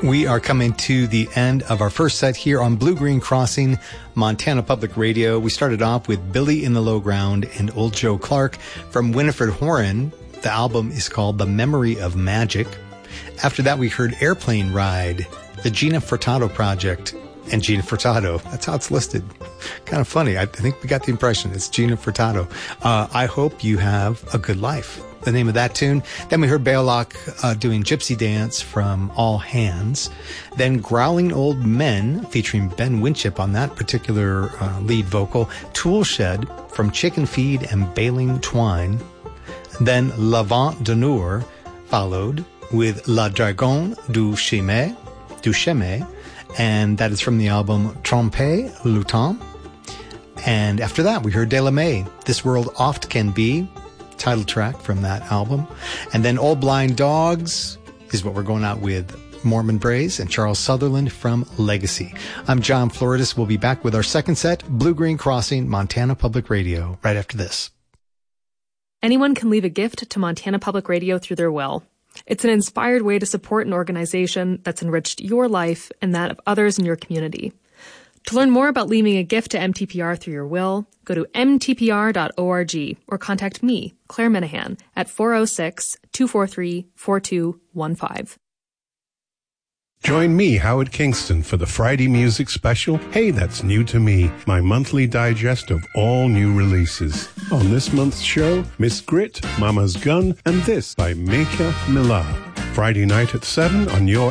We are coming to the end of our first set here on Blue Green Crossing, Montana Public Radio. We started off with Billy in the Low Ground and Old Joe Clark from Winifred Horan. The album is called The Memory of Magic. After that, we heard Airplane Ride, the Gina Furtado Project, and Gina Furtado. That's how it's listed. Kind of funny. I think we got the impression it's Gina Furtado. I hope you have a good life. The name of that tune. Then we heard Baylock doing Gypsy Dance from All Hands. Then Growling Old Men featuring Ben Winship on that particular lead vocal. Toolshed from Chicken Feed and Baling Twine. Then L'Avant d'Honneur followed with La Dragon du Chimay, and that is from the album Tromper le Temps. And after that, we heard De La May, This World Oft Can Be, title track from that album. And then Old Blind Dogs is what we're going out with, Mormon Braes and Charles Sutherland from Legacy. I'm John Floridis. We'll be back with our second set, Blue Green Crossing, Montana Public Radio, right after this. Anyone can leave a gift to Montana Public Radio through their will. It's an inspired way to support an organization that's enriched your life and that of others in your community. To learn more about leaving a gift to MTPR through your will, go to mtpr.org or contact me, Claire Minahan, at 406-243-4215. Join me, Howard Kingston, for the Friday Music Special, Hey, That's New to Me, my monthly digest of all new releases. On this month's show, Miss Grit, Mama's Gun, and This by Mika Millar. Friday night at 7 on your